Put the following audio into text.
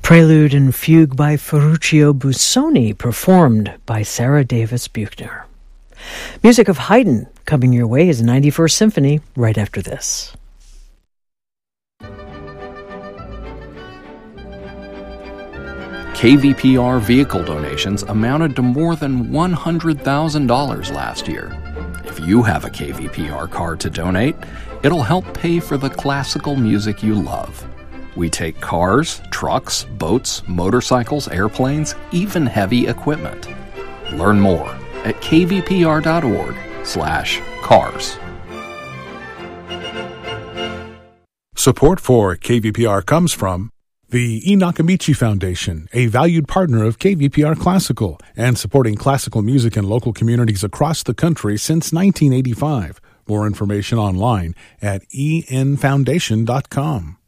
Prelude and Fugue by Ferruccio Busoni, performed by Sarah Davis Buchner. Music of Haydn coming your way is 91st Symphony right after this. KVPR vehicle donations amounted to more than $100,000 last year. If you have a KVPR car to donate, it'll help pay for the classical music you love. We take cars, trucks, boats, motorcycles, airplanes, even heavy equipment. Learn more at kvpr.org/cars. Support for KVPR comes from the E. Nakamichi Foundation, a valued partner of KVPR Classical and supporting classical music in local communities across the country since 1985. More information online at enfoundation.com.